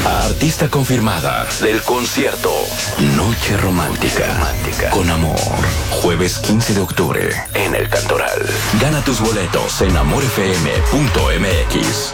a artista confirmada del concierto Noche Romántica con Amor. Jueves 15 de octubre en El Cantoral. Gana tus boletos en amorfm.mx.